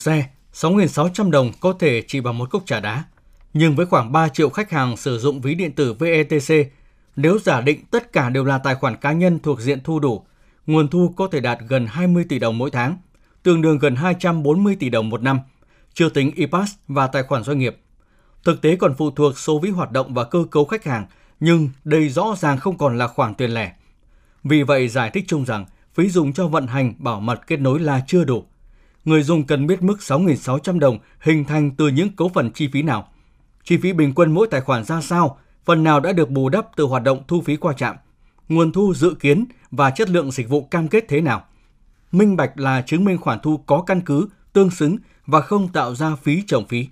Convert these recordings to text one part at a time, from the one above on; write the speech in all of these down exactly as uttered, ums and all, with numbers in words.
Xe, sáu nghìn sáu trăm đồng có thể chỉ bằng một cốc trà đá. Nhưng với khoảng ba triệu khách hàng sử dụng ví điện tử vê e tê xê, nếu giả định tất cả đều là tài khoản cá nhân thuộc diện thu đủ, nguồn thu có thể đạt gần hai mươi tỷ đồng mỗi tháng, tương đương gần hai trăm bốn mươi tỷ đồng một năm, chưa tính e pass và tài khoản doanh nghiệp. Thực tế còn phụ thuộc số ví hoạt động và cơ cấu khách hàng, nhưng đây rõ ràng không còn là khoản tiền lẻ. Vì vậy, giải thích chung rằng phí dùng cho vận hành, bảo mật, kết nối là chưa đủ. Người dùng cần biết mức sáu nghìn sáu trăm đồng hình thành từ những cấu phần chi phí nào. Chi phí bình quân mỗi tài khoản ra sao, phần nào đã được bù đắp từ hoạt động thu phí qua trạm. Nguồn thu dự kiến và chất lượng dịch vụ cam kết thế nào. Minh bạch là chứng minh khoản thu có căn cứ, tương xứng và không tạo ra phí chồng phí.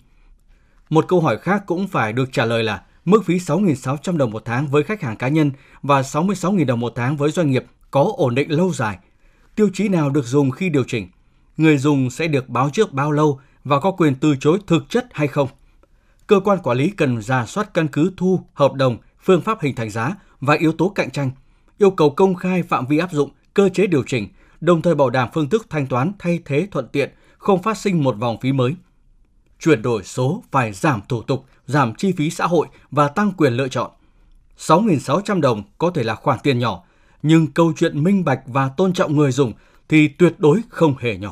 Một câu hỏi khác cũng phải được trả lời là mức phí sáu nghìn sáu trăm đồng một tháng với khách hàng cá nhân và sáu mươi sáu nghìn đồng một tháng với doanh nghiệp có ổn định lâu dài. Tiêu chí nào được dùng khi điều chỉnh? Người dùng sẽ được báo trước bao lâu và có quyền từ chối thực chất hay không? Cơ quan quản lý cần rà soát căn cứ thu, hợp đồng, phương pháp hình thành giá và yếu tố cạnh tranh, yêu cầu công khai phạm vi áp dụng, cơ chế điều chỉnh, đồng thời bảo đảm phương thức thanh toán thay thế thuận tiện, không phát sinh một vòng phí mới. Chuyển đổi số phải giảm thủ tục, giảm chi phí xã hội và tăng quyền lựa chọn. sáu nghìn sáu trăm đồng có thể là khoản tiền nhỏ, nhưng câu chuyện minh bạch và tôn trọng người dùng thì tuyệt đối không hề nhỏ.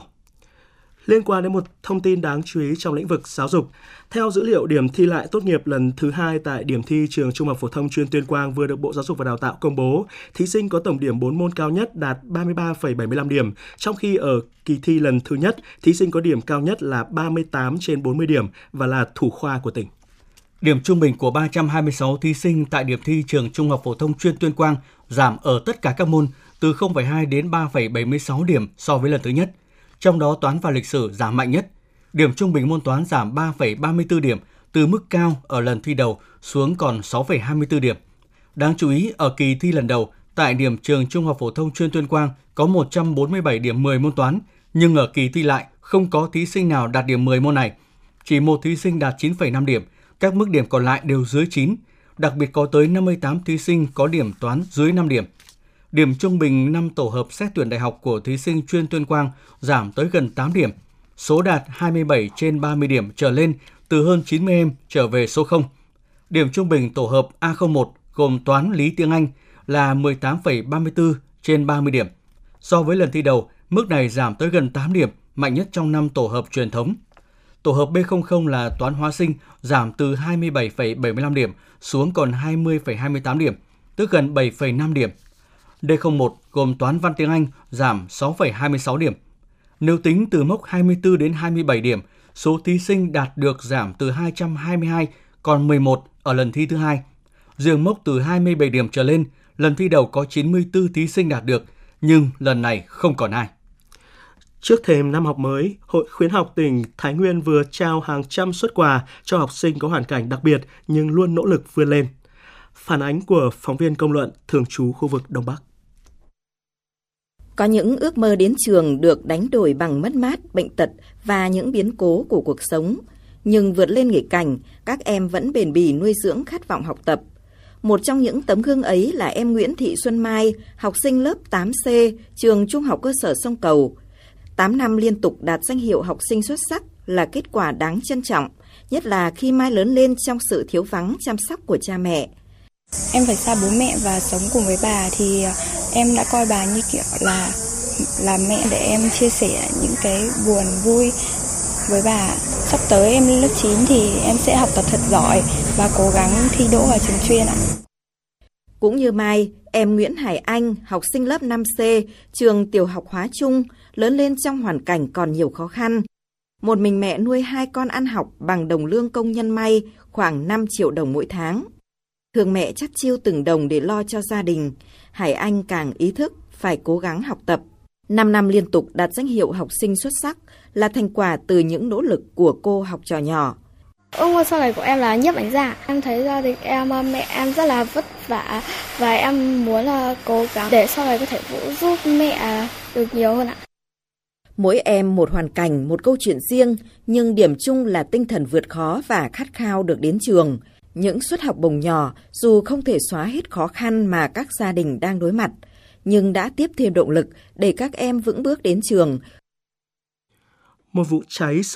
Liên quan đến một thông tin đáng chú ý trong lĩnh vực giáo dục, theo dữ liệu điểm thi lại tốt nghiệp lần thứ hai tại điểm thi trường Trung học phổ thông chuyên Tuyên Quang vừa được Bộ Giáo dục và Đào tạo công bố, thí sinh có tổng điểm bốn môn cao nhất đạt ba mươi ba phẩy bảy mươi lăm điểm, trong khi ở kỳ thi lần thứ nhất, thí sinh có điểm cao nhất là ba mươi tám trên bốn mươi điểm và là thủ khoa của tỉnh. Điểm trung bình của ba trăm hai mươi sáu thí sinh tại điểm thi trường Trung học phổ thông chuyên Tuyên Quang giảm ở tất cả các môn từ không phẩy hai đến ba phẩy bảy mươi sáu điểm so với lần thứ nhất. Trong đó toán và lịch sử giảm mạnh nhất. Điểm trung bình môn toán giảm ba phẩy ba mươi tư điểm, từ mức cao ở lần thi đầu xuống còn sáu phẩy hai mươi tư điểm. Đáng chú ý, ở kỳ thi lần đầu, tại điểm trường Trung học phổ thông chuyên Tuyên Quang có một trăm bốn mươi bảy điểm mười môn toán, nhưng ở kỳ thi lại không có thí sinh nào đạt điểm mười môn này. Chỉ một thí sinh đạt chín phẩy năm điểm, các mức điểm còn lại đều dưới chín. Đặc biệt có tới năm mươi tám thí sinh có điểm toán dưới năm điểm. Điểm trung bình năm tổ hợp xét tuyển đại học của thí sinh chuyên Tuyên Quang giảm tới gần tám điểm. Số đạt hai mươi bảy trên ba mươi điểm trở lên, từ hơn chín mươi em trở về số không. Điểm trung bình tổ hợp A không một gồm toán, lý, tiếng Anh là mười tám phẩy ba mươi tư trên ba mươi điểm. So với lần thi đầu, mức này giảm tới gần tám điểm, mạnh nhất trong năm tổ hợp truyền thống. Tổ hợp B không không là toán hóa sinh giảm từ hai mươi bảy phẩy bảy mươi lăm điểm xuống còn hai mươi phẩy hai mươi tám điểm, tức gần bảy phẩy năm điểm. D không một gồm toán văn tiếng Anh giảm sáu phẩy hai mươi sáu điểm. Nếu tính từ mốc hai mươi tư đến hai mươi bảy điểm, số thí sinh đạt được giảm từ hai trăm hai mươi hai còn mười một ở lần thi thứ hai. Riêng mốc từ hai mươi bảy điểm trở lên, lần thi đầu có chín mươi tư thí sinh đạt được, nhưng lần này không còn ai. Trước thềm năm học mới, Hội Khuyến học tỉnh Thái Nguyên vừa trao hàng trăm suất quà cho học sinh có hoàn cảnh đặc biệt nhưng luôn nỗ lực vươn lên. Phản ánh của phóng viên Công luận thường trú khu vực Đông Bắc. Có những ước mơ đến trường được đánh đổi bằng mất mát, bệnh tật và những biến cố của cuộc sống. Nhưng vượt lên nghịch cảnh, các em vẫn bền bỉ nuôi dưỡng khát vọng học tập. Một trong những tấm gương ấy là em Nguyễn Thị Xuân Mai, học sinh lớp tám C, trường Trung học cơ sở Sông Cầu. tám năm liên tục đạt danh hiệu học sinh xuất sắc là kết quả đáng trân trọng, nhất là khi Mai lớn lên trong sự thiếu vắng chăm sóc của cha mẹ. Em phải xa bố mẹ và sống cùng với bà thì em đã coi bà như kiểu là là mẹ để em chia sẻ những cái buồn vui với bà. Sắp tới em lên lớp chín thì em sẽ học tập thật giỏi và cố gắng thi đỗ vào trường chuyên ạ. Cũng như Mai, em Nguyễn Hải Anh, học sinh lớp năm C, trường tiểu học Hóa Trung, lớn lên trong hoàn cảnh còn nhiều khó khăn. Một mình mẹ nuôi hai con ăn học bằng đồng lương công nhân may khoảng năm triệu đồng mỗi tháng. Thường mẹ chắt chiu từng đồng để lo cho gia đình, Hải Anh càng ý thức phải cố gắng học tập. năm năm liên tục đạt danh hiệu học sinh xuất sắc là thành quả từ những nỗ lực của cô học trò nhỏ. Ước mơ sau này của em là nhiếp ảnh gia. Em thấy gia đình em, mẹ em rất là vất vả và em muốn là cố gắng để sau này có thể phụ giúp mẹ được nhiều hơn ạ. Mỗi em một hoàn cảnh, một câu chuyện riêng, nhưng điểm chung là tinh thần vượt khó và khát khao được đến trường. Những suất học bổng nhỏ dù không thể xóa hết khó khăn mà các gia đình đang đối mặt, nhưng đã tiếp thêm động lực để các em vững bước đến trường. một vụ cháy